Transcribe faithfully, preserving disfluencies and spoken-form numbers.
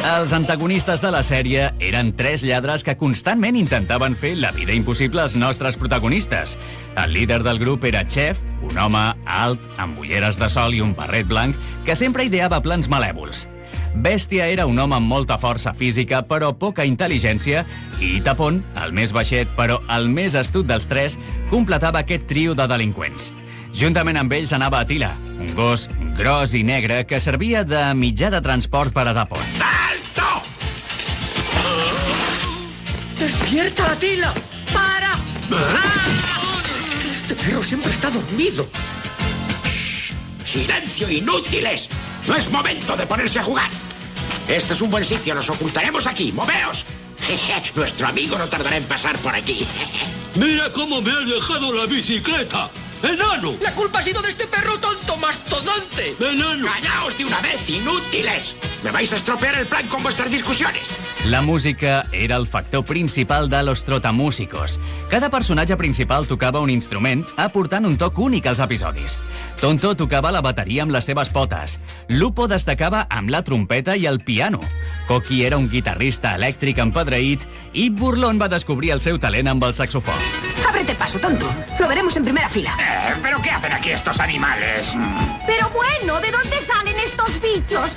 Els antagonistes de la sèrie eren tres lladres que constantment intentaven fer la vida impossible als nostres protagonistes. El líder del grup era Chef, un home alt, amb ulleres de sol i un barret blanc, que sempre ideava plans malèvols. Bèstia era un home amb molta força física però poca intel·ligència, i Tapón, el més baixet però el més astut dels tres, completava aquest trio de delinqüents. Juntament amb ells anava Attila, un gos gros i negre que servia de mitjà de transport per a Tapón. ¡Alto! ¡Despierta, Attila! ¡Para! Este perro siempre está dormido. Shh, ¡silencio, inútiles! ¡No es momento de ponerse a jugar! Este es un buen sitio, nos ocultaremos aquí. ¡Moveos! Nuestro amigo no tardará en pasar por aquí. ¡Mira cómo me has dejado la bicicleta! ¡Enano! La culpa ha sido de este perro tonto mastodonte. ¡Enano! ¡Callaos de una vez, inútiles! ¡Me vais a estropear el plan con vuestras discusiones! La música era el factor principal de Los Trotamúsicos. Cada personatge principal tocava un instrument, aportant un toc únic als episodis. Tonto tocava la bateria amb les seves potes. Lupo destacava amb la trompeta i el piano. Coqui era un guitarrista elèctric empedreït i Burlón va descobrir el seu talent amb el saxofó. Ábrete paso, tonto. Lo veremos en primera fila. Eh, ¿Pero qué hacen aquí estos animales? Pero bueno, ¿de dónde salen estos bichos?